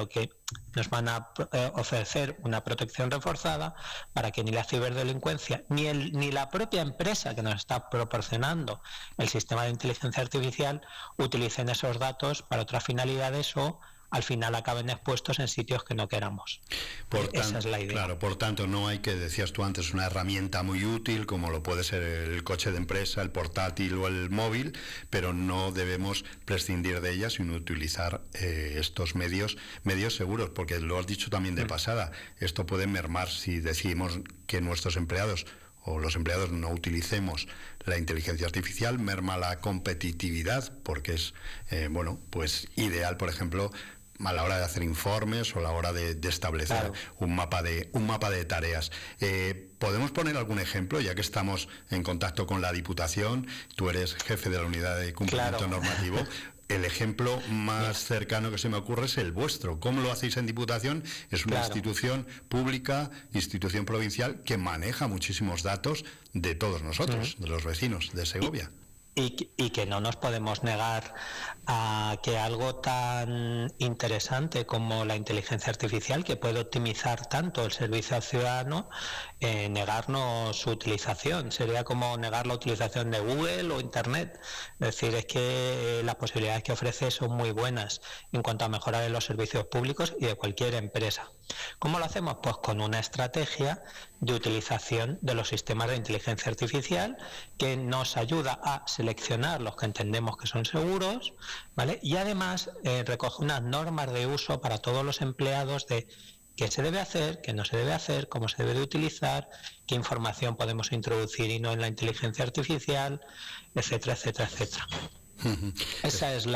pero que nos van a ofrecer una protección reforzada para que ni la ciberdelincuencia ni la propia empresa que nos está proporcionando el sistema de inteligencia artificial utilicen esos datos para otras finalidades o al final acaben expuestos en sitios que no queramos. Esa es la idea. Claro, por tanto, no hay que, decías tú antes, una herramienta muy útil como lo puede ser el coche de empresa, el portátil o el móvil, pero no debemos prescindir de ellas sino utilizar estos medios seguros, porque lo has dicho también de pasada, esto puede mermar si decidimos que nuestros empleados o los empleados no utilicemos la inteligencia artificial, merma la competitividad, porque es pues ideal, por ejemplo, a la hora de hacer informes o a la hora de establecer un mapa de tareas. ¿Podemos poner algún ejemplo, ya que estamos en contacto con la Diputación? Tú eres jefe de la unidad de cumplimiento normativo. El ejemplo más cercano que se me ocurre es el vuestro. ¿Cómo lo hacéis en Diputación? Es una institución pública, institución provincial, que maneja muchísimos datos de todos nosotros, de los vecinos de Segovia. Y que no nos podemos negar a que algo tan interesante como la inteligencia artificial, que puede optimizar tanto el servicio al ciudadano, negarnos su utilización. Sería como negar la utilización de Google o Internet. Es decir, es que las posibilidades que ofrece son muy buenas en cuanto a mejorar de los servicios públicos y de cualquier empresa. ¿Cómo lo hacemos? Pues con una estrategia de utilización de los sistemas de inteligencia artificial que nos ayuda a seleccionar los que entendemos que son seguros, ¿vale? Y además recoge unas normas de uso para todos los empleados de qué se debe hacer, qué no se debe hacer, cómo se debe de utilizar, qué información podemos introducir y no en la inteligencia artificial, etcétera, etcétera, etcétera. Esa es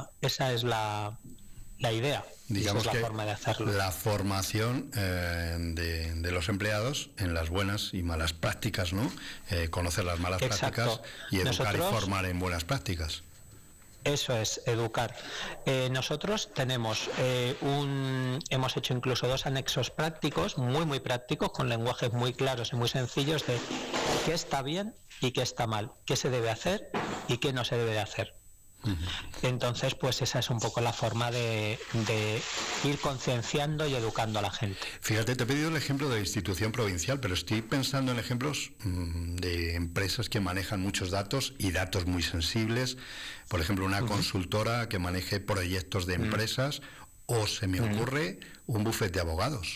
la idea. Digamos esa es la que forma de hacerlo. La formación de los empleados en las buenas y malas prácticas, ¿no? Conocer las malas prácticas y educar y formar en buenas prácticas. Eso es, educar. Nosotros tenemos hemos hecho incluso 2 anexos prácticos, muy prácticos, con lenguajes muy claros y muy sencillos de qué está bien y qué está mal, qué se debe hacer y qué no se debe de hacer. Entonces, pues esa es un poco la forma de ir concienciando y educando a la gente. Fíjate, te he pedido el ejemplo de la institución provincial, pero estoy pensando en ejemplos de empresas que manejan muchos datos y datos muy sensibles. Por ejemplo, una consultora que maneje proyectos de empresas, o se me ocurre un bufete de abogados.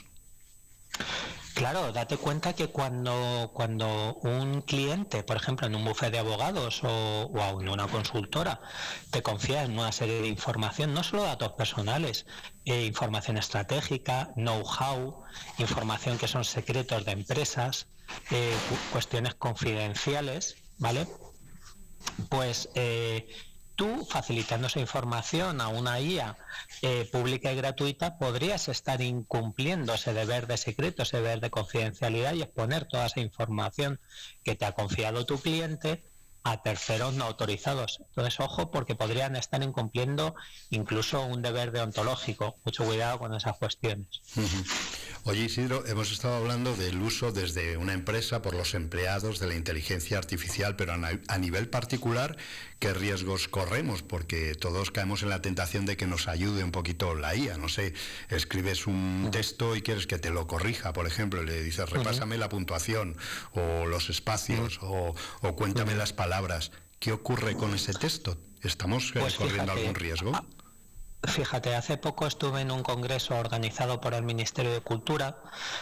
Claro, date cuenta que cuando un cliente, por ejemplo, en un bufete de abogados o en una consultora, te confía en una serie de información, no solo datos personales, información estratégica, know-how, información que son secretos de empresas, cuestiones confidenciales, ¿vale? Pues tú, facilitando esa información a una IA pública y gratuita, podrías estar incumpliendo ese deber de secreto, ese deber de confidencialidad y exponer toda esa información que te ha confiado tu cliente a terceros no autorizados. Entonces, ojo, porque podrían estar incumpliendo incluso un deber deontológico. Mucho cuidado con esas cuestiones. Oye, Isidro, hemos estado hablando del uso desde una empresa por los empleados de la inteligencia artificial, pero a nivel particular, ¿qué riesgos corremos? Porque todos caemos en la tentación de que nos ayude un poquito la IA. No sé, escribes un texto y quieres que te lo corrija, por ejemplo, y le dices, repásame la puntuación o los espacios o cuéntame las palabras. ¿Qué ocurre con ese texto? ¿Estamos corriendo algún riesgo? Fíjate, hace poco estuve en un congreso organizado por el Ministerio de Cultura,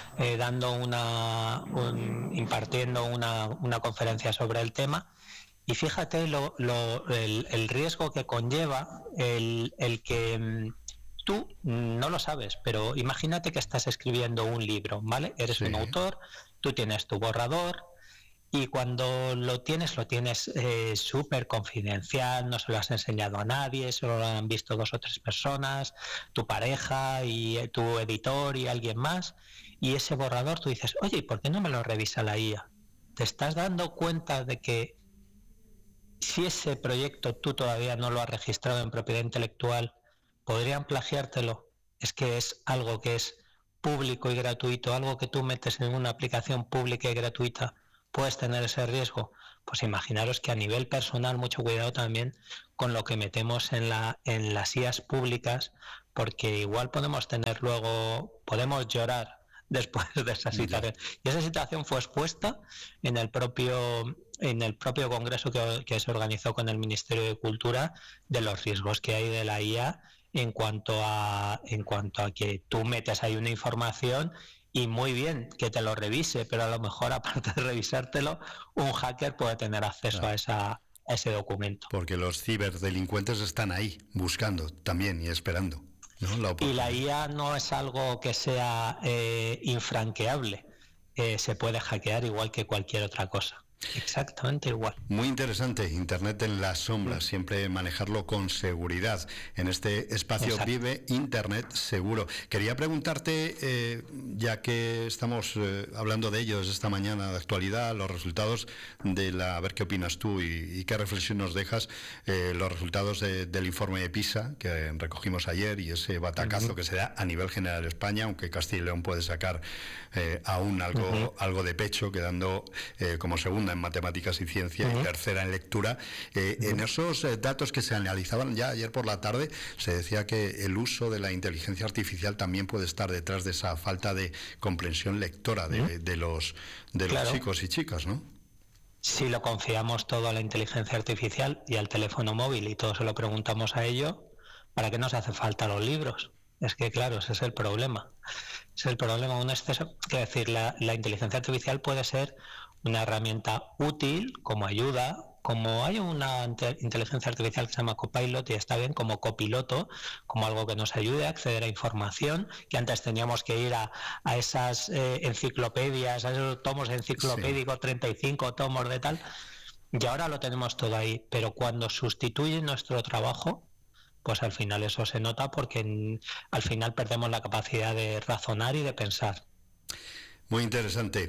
impartiendo una conferencia sobre el tema, y fíjate el riesgo que conlleva el que tú no lo sabes, pero imagínate que estás escribiendo un libro, ¿vale? Eres un autor, tú tienes tu borrador, y cuando lo tienes súper confidencial, no se lo has enseñado a nadie, solo lo han visto 2 o 3 personas, tu pareja y tu editor y alguien más, y ese borrador tú dices, oye, ¿y por qué no me lo revisa la IA? ¿Te estás dando cuenta de que si ese proyecto tú todavía no lo has registrado en propiedad intelectual, podrían plagiártelo? Es que es algo que es público y gratuito, algo que tú metes en una aplicación pública y gratuita, puedes tener ese riesgo. Pues imaginaros que a nivel personal, mucho cuidado también con lo que metemos en las IAs públicas, porque igual podemos llorar después de esa situación. Y esa situación fue expuesta en el propio congreso que se organizó con el Ministerio de Cultura, de los riesgos que hay de la IA en cuanto a que tú metes ahí una información y muy bien que te lo revise, pero a lo mejor aparte de revisártelo, un hacker puede tener acceso a ese documento. Porque los ciberdelincuentes están ahí buscando también y esperando, ¿no? Y la IA no es algo que sea infranqueable, se puede hackear igual que cualquier otra cosa. Exactamente igual. Muy interesante, Internet en las sombras, siempre manejarlo con seguridad. En este espacio Exacto. Vive Internet seguro. Quería preguntarte, ya que estamos hablando de ellos esta mañana, de actualidad, los resultados a ver qué opinas tú y qué reflexión nos dejas, los resultados del informe de PISA que recogimos ayer y ese batacazo que se da a nivel general de España, aunque Castilla y León puede sacar aún algo de pecho, quedando como segunda en matemáticas y ciencia y tercera en lectura. En esos datos que se analizaban ya ayer por la tarde, se decía que el uso de la inteligencia artificial también puede estar detrás de esa falta de comprensión lectora de los claro. chicos y chicas, ¿no? Si lo confiamos todo a la inteligencia artificial y al teléfono móvil y todo se lo preguntamos a ello, ¿para qué nos hace falta los libros? Es que claro, ese es el problema. Es el problema, un exceso. Es decir, la inteligencia artificial puede ser una herramienta útil como ayuda, como hay una inteligencia artificial que se llama Copilot y está bien como copiloto, como algo que nos ayude a acceder a información, que antes teníamos que ir a esas enciclopedias, a esos tomos enciclopédicos, sí. 35 tomos de tal, y ahora lo tenemos todo ahí, pero cuando sustituye nuestro trabajo, pues al final eso se nota porque al final perdemos la capacidad de razonar y de pensar. Muy interesante.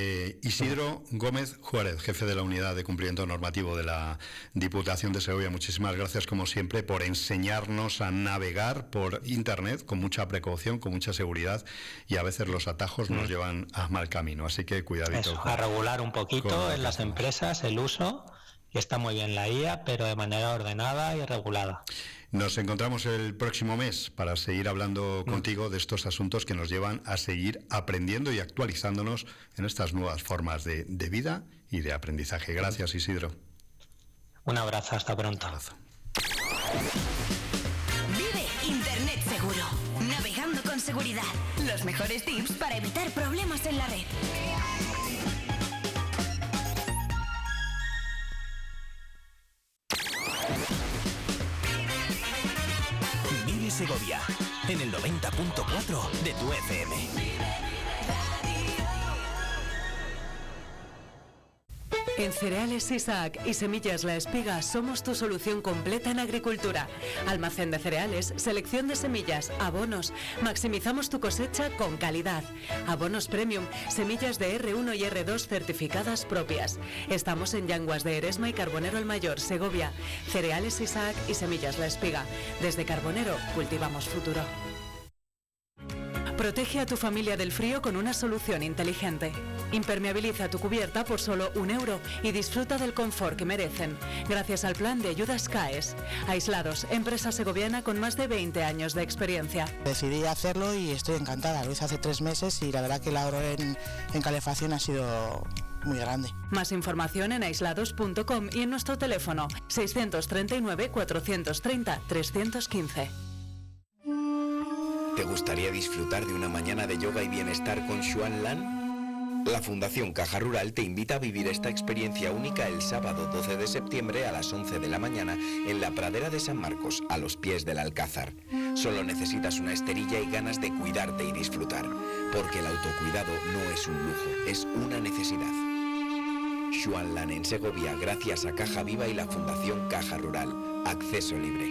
Isidro Gómez Juárez, jefe de la Unidad de Cumplimiento Normativo de la Diputación de Segovia, muchísimas gracias como siempre por enseñarnos a navegar por Internet con mucha precaución, con mucha seguridad, y a veces los atajos nos llevan a mal camino, así que cuidadito. Eso, a regular un poquito en las empresas el uso, que está muy bien la IA, pero de manera ordenada y regulada. Nos encontramos el próximo mes para seguir hablando contigo de estos asuntos que nos llevan a seguir aprendiendo y actualizándonos en estas nuevas formas de vida y de aprendizaje. Gracias, Isidro. Un abrazo, hasta pronto. Un abrazo. Vive Internet seguro, navegando con seguridad. Los mejores tips para evitar problemas en la red. Segovia, en el 90.4 de tu FM. En Cereales Isaac y Semillas La Espiga somos tu solución completa en agricultura. Almacén de cereales, selección de semillas, abonos. Maximizamos tu cosecha con calidad. Abonos premium, semillas de R1 y R2 certificadas propias. Estamos en Yanguas de Eresma y Carbonero el Mayor, Segovia. Cereales Isaac y Semillas La Espiga. Desde Carbonero cultivamos futuro. Protege a tu familia del frío con una solución inteligente. Impermeabiliza tu cubierta por solo €1 y disfruta del confort que merecen, gracias al plan de ayudas CAES. Aislados, empresa segoviana con más de 20 años de experiencia. Decidí hacerlo y estoy encantada. Lo hice hace 3 meses y la verdad que el ahorro en calefacción ha sido muy grande. Más información en aislados.com y en nuestro teléfono 639 430 315. ¿Te gustaría disfrutar de una mañana de yoga y bienestar con Xuan Lan? La Fundación Caja Rural te invita a vivir esta experiencia única el sábado 12 de septiembre a las 11 de la mañana en la pradera de San Marcos, a los pies del Alcázar. Solo necesitas una esterilla y ganas de cuidarte y disfrutar, porque el autocuidado no es un lujo, es una necesidad. Xuan Lan en Segovia, gracias a Caja Viva y la Fundación Caja Rural. Acceso libre.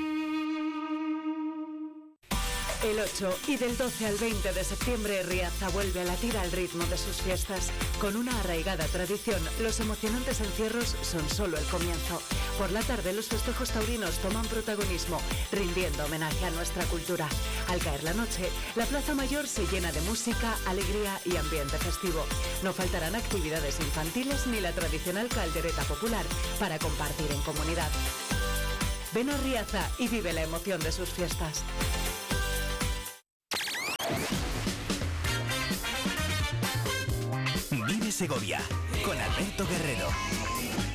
El 8 y del 12 al 20 de septiembre Riaza vuelve a latir al ritmo de sus fiestas. Con una arraigada tradición, los emocionantes encierros son solo el comienzo. Por la tarde los festejos taurinos toman protagonismo, rindiendo homenaje a nuestra cultura. Al caer la noche, la Plaza Mayor se llena de música, alegría y ambiente festivo. No faltarán actividades infantiles ni la tradicional caldereta popular para compartir en comunidad. Ven a Riaza y vive la emoción de sus fiestas. Segovia, con Alberto Guerrero.